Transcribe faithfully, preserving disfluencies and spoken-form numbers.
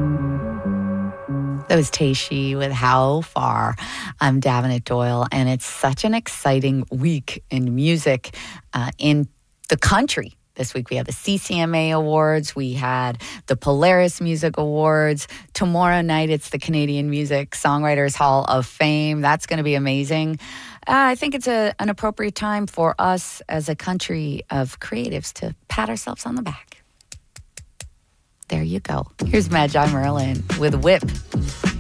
That was Taishi with How Far. I'm Davenant Doyle, and it's such an exciting week in music uh, in the country. This week we have the C C M A Awards, we had the Polaris Music Awards. Tomorrow night it's the Canadian Music Songwriters Hall of Fame. That's going to be amazing. Uh, I think it's a, an appropriate time for us as a country of creatives to pat ourselves on the back. There you go. Here's Magi Merlin with Whip.